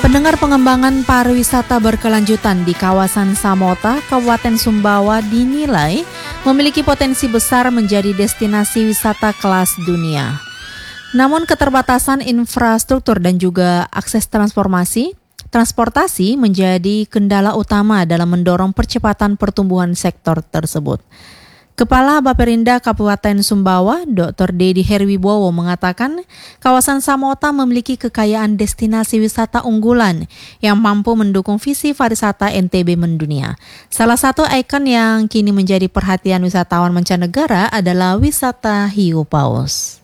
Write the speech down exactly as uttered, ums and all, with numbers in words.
Pendengar, pengembangan pariwisata berkelanjutan di kawasan Samota, Kabupaten Sumbawa dinilai memiliki potensi besar menjadi destinasi wisata kelas dunia. Namun keterbatasan infrastruktur dan juga akses transformasi, transportasi menjadi kendala utama dalam mendorong percepatan pertumbuhan sektor tersebut. Kepala Baperinda Kabupaten Sumbawa, Doktor Dedi Herwibowo mengatakan kawasan Samota memiliki kekayaan destinasi wisata unggulan yang mampu mendukung visi pariwisata N T B mendunia. Salah satu ikon yang kini menjadi perhatian wisatawan mancanegara adalah wisata hiu paus.